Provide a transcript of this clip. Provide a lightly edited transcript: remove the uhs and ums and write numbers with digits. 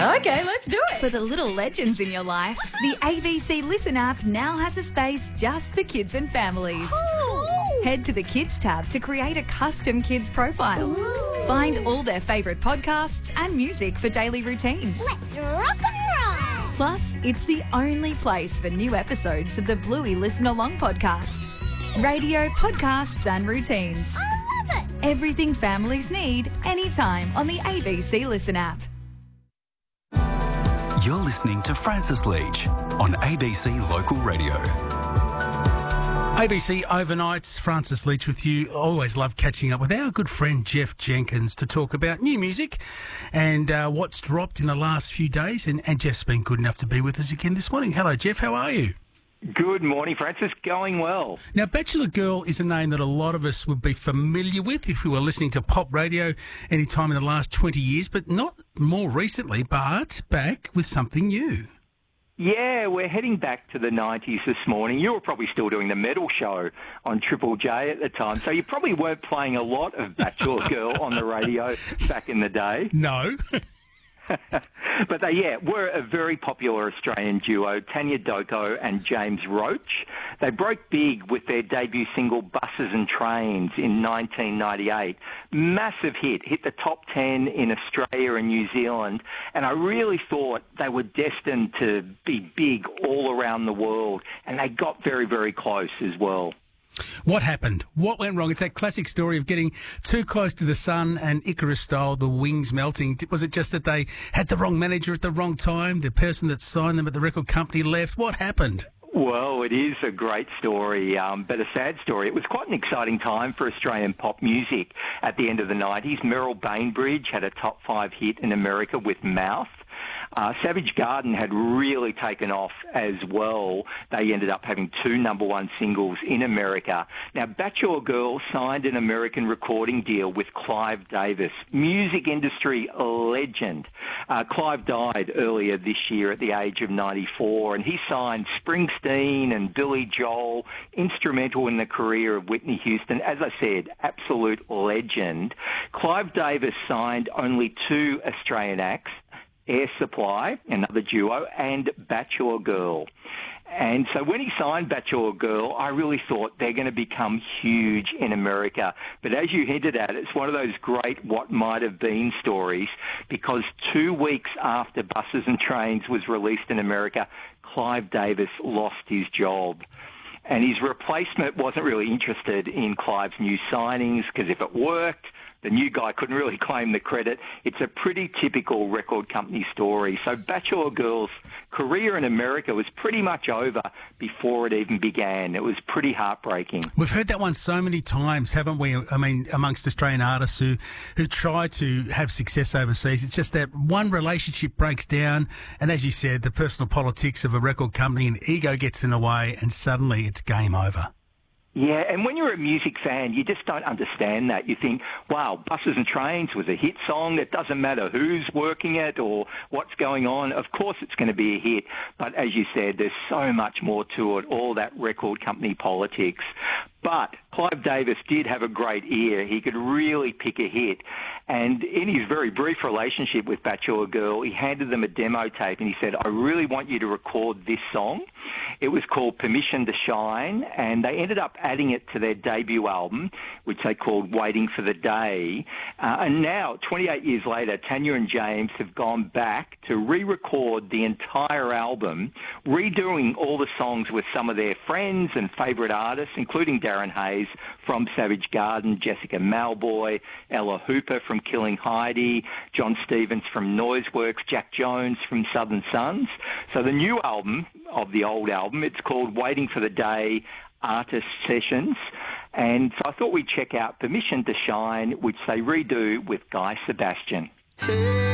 Okay, let's do it. For the little legends in your life, the ABC Listen app now has a space just for kids and families. Ooh. Head to the Kids tab to create a custom kids profile. Ooh. Find all their favourite podcasts and music for daily routines. Let's rock and roll. Plus, it's the only place for new episodes of the Bluey Listen Along podcast. Radio, podcasts and routines. I love it. Everything families need, anytime on the ABC Listen app. You're listening to Francis Leach on ABC Local Radio. ABC Overnights, Francis Leach with you. Always love catching up with our good friend Jeff Jenkins to talk about new music and what's dropped in the last few days. And Jeff's been good enough to be with us again this morning. Hello, Jeff. How are you? Good morning, Francis. Going well. Now, Bachelor Girl is a name that a lot of us would be familiar with if we were listening to pop radio any time in the last 20 years, but not more recently, but back with something new. Yeah, we're heading back to the 90s this morning. You were probably still doing the Medal Show on Triple J at the time, so you probably weren't playing a lot of Bachelor Girl on the radio back in the day. No. But they, were a very popular Australian duo, Tanya Doko and James Roach. They broke big with their debut single, Buses and Trains, in 1998. Massive hit the top 10 in Australia and New Zealand, and I really thought they were destined to be big all around the world, and they got very, very close as well. What happened? What went wrong? It's that classic story of getting too close to the sun and Icarus style, the wings melting. Was it just that they had the wrong manager at the wrong time? The person that signed them at the record company left? What happened? Well, it is a great story, but a sad story. It was quite an exciting time for Australian pop music at the end of the 90s. Merrill Bainbridge had a top 5 hit in America with Mouth. Savage Garden had really taken off as well. They ended up having 2 number 1 singles in America. Now, Bachelor Girl signed an American recording deal with Clive Davis, music industry legend. Clive died earlier this year at the age of 94, and he signed Springsteen and Billy Joel, instrumental in the career of Whitney Houston. As I said, absolute legend. Clive Davis signed only 2 Australian acts, Air Supply, another duo, and Bachelor Girl. And so when he signed Bachelor Girl, I really thought they're going to become huge in America. But as you hinted at, it's one of those great what might have been stories, because 2 weeks after Buses and Trains was released in America, Clive Davis lost his job. And his replacement wasn't really interested in Clive's new signings, because if it worked, the new guy couldn't really claim the credit. It's a pretty typical record company story. So Bachelor Girl's career in America was pretty much over before it even began. It was pretty heartbreaking. We've heard that one so many times, haven't we? I mean, amongst Australian artists who try to have success overseas. It's just that one relationship breaks down, and as you said, the personal politics of a record company and ego gets in the way, and suddenly it's game over. Yeah, and when you're a music fan, you just don't understand that. You think, wow, Buses and Trains was a hit song. It doesn't matter who's working it or what's going on. Of course it's going to be a hit. But as you said, there's so much more to it, all that record company politics. But Clive Davis did have a great ear. He could really pick a hit. And in his very brief relationship with Bachelor Girl, he handed them a demo tape and he said, I really want you to record this song. It was called Permission to Shine, and they ended up adding it to their debut album, which they called Waiting for the Day. And now, 28 years later, Tanya and James have gone back to re-record the entire album, redoing all the songs with some of their friends and favourite artists, including Darren Hayes from Savage Garden, Jessica Malboy, Ella Hooper from Killing Heidi, John Stevens from Noiseworks, Jack Jones from Southern Sons. So the new album of the old album, it's called Waiting for the Day Artist Sessions. And so I thought we'd check out Permission to Shine, which they redo with Guy Sebastian.